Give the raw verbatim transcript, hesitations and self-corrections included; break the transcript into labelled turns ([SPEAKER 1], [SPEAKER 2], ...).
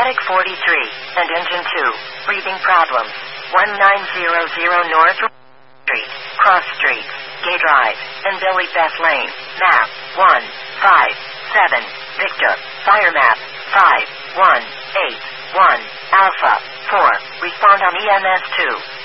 [SPEAKER 1] Medic forty-three, and Engine two, breathing problems. one nine zero zero North Street, Cross Street, Gay Drive, and Billy Beth Lane. Map, one five seven, Victor, Fire Map, five one eight one, Alpha, four, respond on E M S two.